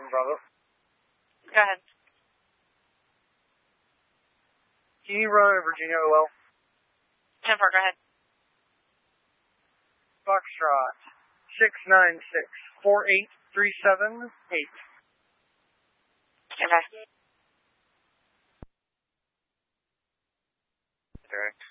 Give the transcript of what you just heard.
Bravo. Go ahead. Can you run Virginia OL? 10-4, go ahead. Foxtrot 696-48378. Okay. Direct.